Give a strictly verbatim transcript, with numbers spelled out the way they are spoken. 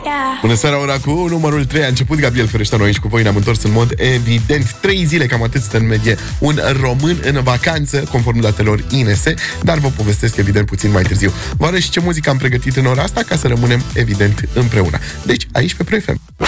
Bună seara, ora cu numărul trei. A început Gabriel Fereștanu aici cu voi. Ne-am întors în mod evident. Trei zile, cam atât stă în medie un român în vacanță, conform datelor I N S. Dar vă povestesc evident puțin mai târziu. Vă arăt și ce muzică am pregătit în ora asta, ca să rămânem evident împreună. Deci, aici pe Pro F M.